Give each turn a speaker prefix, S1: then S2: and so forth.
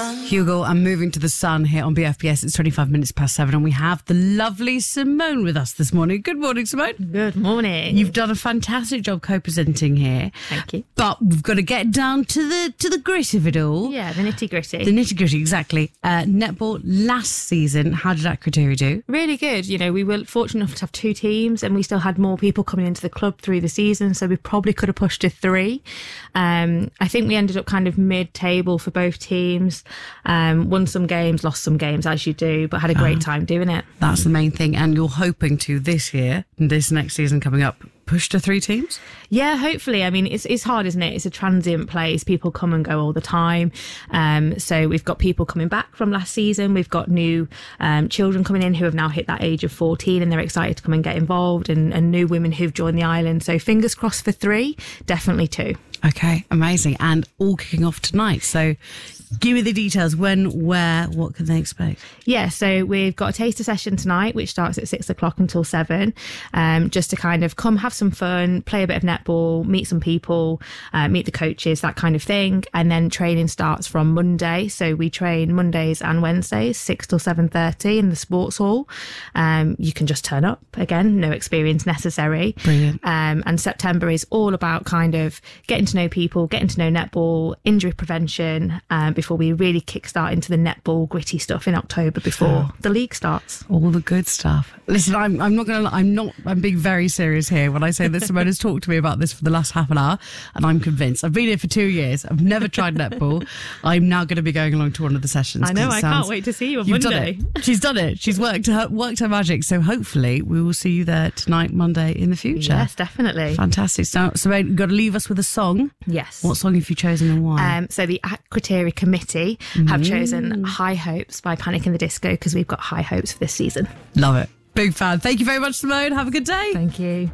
S1: Hugo, I'm moving to the sun here on BFBS. It's 25 minutes past 7 and we have the lovely Simone with us this morning. Good morning, Simone.
S2: Good morning.
S1: You've done a fantastic job co-presenting here.
S2: Thank you.
S1: But we've got to get down to the grit of it all.
S2: Yeah, the nitty gritty.
S1: The nitty gritty, exactly. Netball last season, how did Akrotiri do?
S2: Really good. You know, we were fortunate enough to have 2 teams and we still had more people coming into the club through the season, so we probably could have pushed to 3. I think we ended up kind of mid-table for both teams. Won some games, lost some games, as you do, but had a great time doing it.
S1: That's the main thing. And you're hoping to this year, this next season coming up, push to 3 teams?
S2: Yeah, hopefully. I mean, it's hard, isn't it? It's a transient place. People come and go all the time. So we've got people coming back from last season. We've got new children coming in who have now hit that age of 14 and they're excited to come and get involved, and new women who've joined the island. So fingers crossed for 3, definitely 2.
S1: Okay, amazing. And all kicking off tonight. So give me the details. When, where, what can they expect?
S2: Yeah, so we've got a taster session tonight, which starts at 6 o'clock until 7, just to kind of come have some fun, play a bit of netball, meet some people, meet the coaches, that kind of thing. And then training starts from Monday. So we train Mondays and Wednesdays, 6 till 7:30 in the sports hall. You can just turn up. Again, no experience necessary.
S1: Brilliant.
S2: And September is all about kind of getting to know people, getting to know netball, injury prevention, before we really kickstart into the netball gritty stuff in October before the league starts.
S1: All the good stuff. Listen, I'm not going to. I'm being very serious here when I say that Simone has talked to me about this for the last half an hour, and I'm convinced. I've been here for 2 years. I've never tried netball. I'm now going to be going along to one of the sessions.
S2: I know. I can't wait to see you on Monday.
S1: Done it. She's done it. She's worked her magic. So hopefully we will see you there tonight, Monday in the future.
S2: Yes, definitely.
S1: Fantastic. So Simone, you've got to leave us with a song.
S2: Yes.
S1: What song have you chosen and why?
S2: So the Akrotiri committee have chosen High Hopes by Panic in the Disco because we've got high hopes for this season.
S1: Love it. Big fan. Thank you very much, Simone. Have a good day.
S2: Thank you.